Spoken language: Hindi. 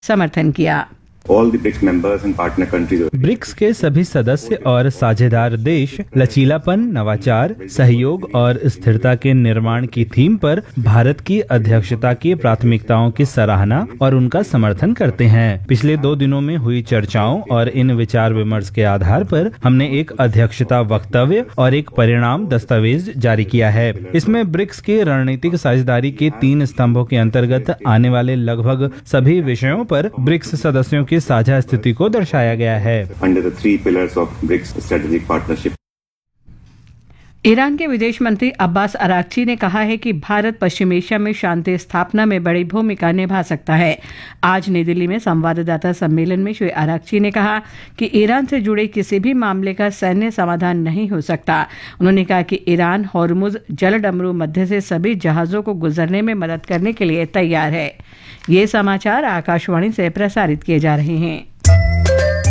समर्थन किया। ब्रिक्स के सभी सदस्य और साझेदार देश लचीलापन, नवाचार, सहयोग और स्थिरता के निर्माण की थीम पर भारत की अध्यक्षता की प्राथमिकताओं की सराहना और उनका समर्थन करते हैं। पिछले 2 दिनों में हुई चर्चाओं और इन विचार विमर्श के आधार पर हमने एक अध्यक्षता वक्तव्य और एक परिणाम दस्तावेज जारी किया है। इसमें ब्रिक्स की रणनीतिक साझेदारी के 3 स्तंभों के अंतर्गत आने वाले लगभग सभी विषयों पर ब्रिक्स सदस्यों की साझा स्थिति को दर्शाया गया है। ईरान के विदेश मंत्री अब्बास अराक्ची ने कहा है कि भारत पश्चिम एशिया में शांति स्थापना में बड़ी भूमिका निभा सकता है। आज नई दिल्ली में संवाददाता सम्मेलन में श्री अराक्ची ने कहा कि ईरान से जुड़े किसी भी मामले का सैन्य समाधान नहीं हो सकता। उन्होंने कहा कि ईरान होर्मुज जलडमरू मध्य से सभी जहाजों को गुजरने में मदद करने के लिए तैयार है। ये समाचार आकाशवाणी से प्रसारित किए जा रहे हैं।